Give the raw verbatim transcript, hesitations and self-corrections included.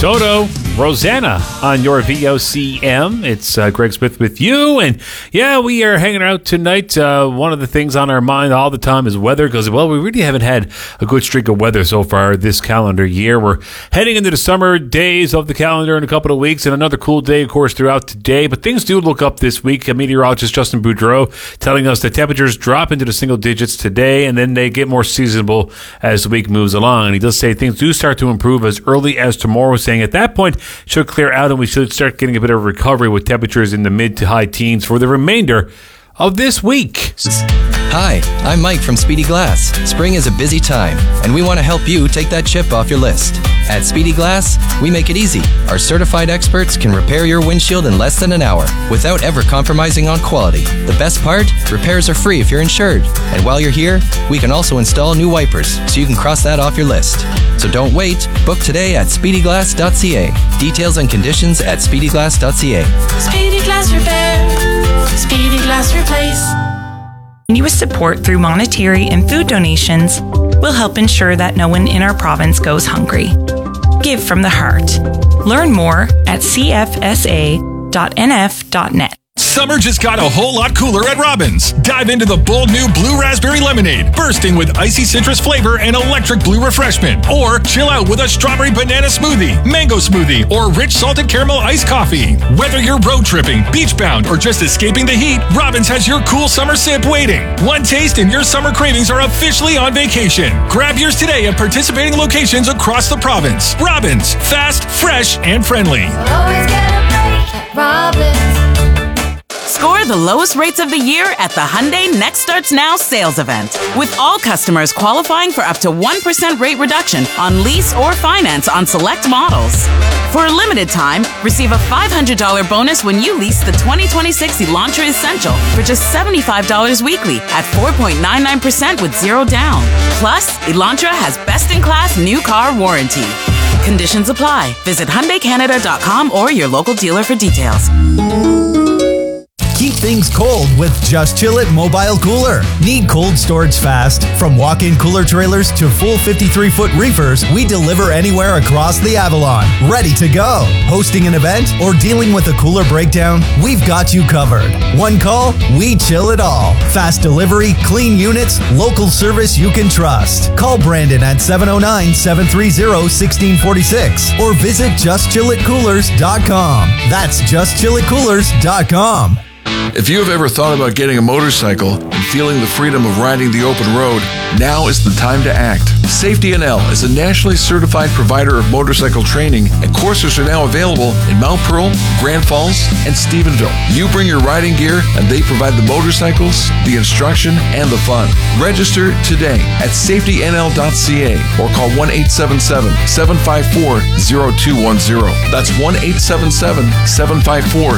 Toto, Rosanna on your V O C M. It's uh, Greg Smith with you. And yeah, we are hanging out tonight. Uh, one of the things on our mind all the time is weather because, well, we really haven't had a good streak of weather so far this calendar year. We're heading into the summer days of the calendar in a couple of weeks and another cool day, of course, throughout today. But things do look up this week. Meteorologist Justin Boudreau telling us that temperatures drop into the single digits today and then they get more seasonable as the week moves along. And he does say things do start to improve as early as tomorrow, saying at that point should clear out and we should start getting a bit of recovery with temperatures in the mid to high teens for the remainder of this week. Hi, I'm Mike from Speedy Glass. Spring is a busy time, and we want to help you take that chip off your list. At Speedy Glass, we make it easy. Our certified experts can repair your windshield in less than an hour without ever compromising on quality. The best part? Repairs are free if you're insured. And while you're here, we can also install new wipers, so you can cross that off your list. So don't wait. Book today at speedy glass dot c a. Details and conditions at speedy glass dot c a. Speedy Glass Repair. Speedy Glass Replace. Continuous support through monetary and food donations will help ensure that no one in our province goes hungry. Give from the heart. Learn more at c f s a dot n f dot net. Summer just got a whole lot cooler at Robbins. Dive into the bold new Blue Raspberry Lemonade, bursting with icy citrus flavor and electric blue refreshment. Or chill out with a strawberry banana smoothie, mango smoothie, or rich salted caramel iced coffee. Whether you're road tripping, beach bound, or just escaping the heat, Robbins has your cool summer sip waiting. One taste and your summer cravings are officially on vacation. Grab yours today at participating locations across the province. Robbins, fast, fresh, and friendly. Always get a break at Robbins. Score the lowest rates of the year at the Hyundai Next Starts Now sales event. With all customers qualifying for up to one percent rate reduction on lease or finance on select models. For a limited time, receive a five hundred dollars bonus when you lease the twenty twenty-six Elantra Essential for just seventy-five dollars weekly at four point nine nine percent with zero down. Plus, Elantra has best-in-class new car warranty. Conditions apply. Visit Hyundai Canada dot com or your local dealer for details. Keep things cold with Just Chill It Mobile Cooler. Need cold storage fast? From walk-in cooler trailers to full fifty-three foot reefers, we deliver anywhere across the Avalon. Ready to go. Hosting an event or dealing with a cooler breakdown? We've got you covered. One call, we chill it all. Fast delivery, clean units, local service you can trust. Call Brandon at seven oh nine, seven three zero, one six four six or visit just chill it coolers dot com. That's just chill it coolers dot com. If you have ever thought about getting a motorcycle and feeling the freedom of riding the open road, now is the time to act. Safety N L is a nationally certified provider of motorcycle training, and courses are now available in Mount Pearl, Grand Falls, and Stephenville. You bring your riding gear, and they provide the motorcycles, the instruction, and the fun. Register today at safety n l dot c a or call one eight seven seven, seven five four, zero two one zero. That's one eight seven seven, seven five four,